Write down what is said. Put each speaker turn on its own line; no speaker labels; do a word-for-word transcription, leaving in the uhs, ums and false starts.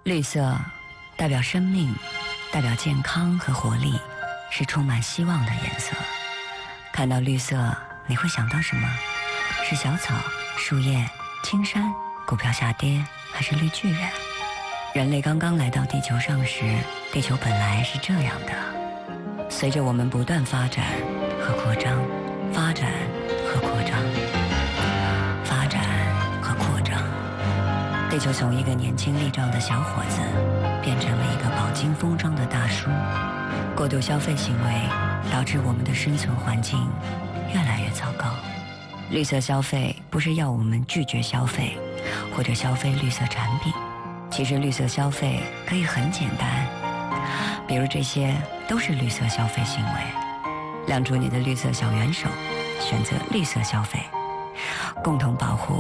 绿色代表生命，代表健康和活力，是充满希望的颜色。看到绿色，你会想到什么？是小草、树叶、青山、股票下跌，还是绿巨人？人类刚刚来到地球上时，地球本来是这样的。随着我们不断发展和扩张，发展和扩张，发展和扩张，地球从一个年轻力壮的小伙子变成了一个饱经风霜的大叔。过度消费行为导致我们的生存环境越来越糟糕。绿色消费不是要我们拒绝消费或者消费绿色产品，其实绿色消费可以很简单，比如这些都是绿色消费行为。亮出你的绿色小元手，选择绿色消费，共同保护